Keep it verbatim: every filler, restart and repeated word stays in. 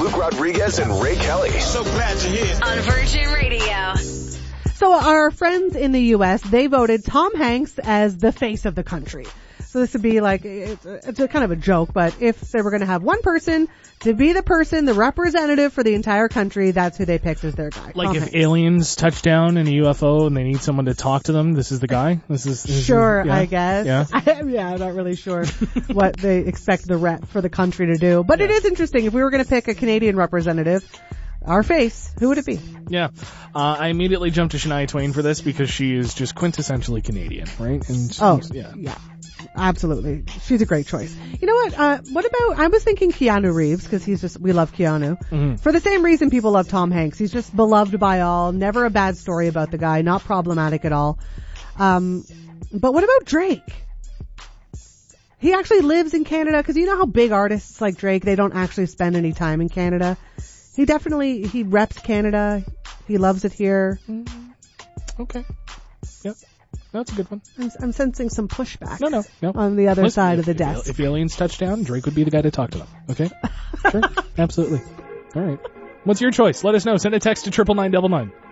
Luke Rodriguez and Ray Kelly. So glad you're here. On Virgin Radio. So our friends in the U S, they voted Tom Hanks as the face of the country. So this would be like, it's a, it's a kind of a joke, but if they were going to have one person to be the person, the representative for the entire country, that's who they picked as their guy. Like Tom if Hanks. aliens touch down in a U F O and they need someone to talk to them, this is the guy? This is, this Sure, is, yeah? I guess. Yeah. I, yeah, I'm not really sure what they expect the rep for the country to do. But Yeah. it is interesting. If we were going to pick a Canadian representative, our face, who would it be? Yeah. Uh, I immediately jumped to Shania Twain for this because she is just quintessentially Canadian, right? And Oh, yeah. yeah. Absolutely. She's a great choice. You know what? Uh, what about, I was thinking Keanu Reeves, because he's just, we love Keanu. Mm-hmm. For the same reason people love Tom Hanks. He's just beloved by all. Never a bad story about the guy. Not problematic at all. Um, but what about Drake? He actually lives in Canada, because you know how big artists like Drake, they don't actually spend any time in Canada. He definitely, he reps Canada. He loves it here. Okay. Yep. That's a good one. I'm, I'm sensing some pushback. No, no, no. On the other Listen, side if, of the if, desk. If aliens touch down, Drake would be the guy to talk to them. Okay? Sure. Absolutely. All right. What's your choice? Let us know. Send a text to triple nine double nine.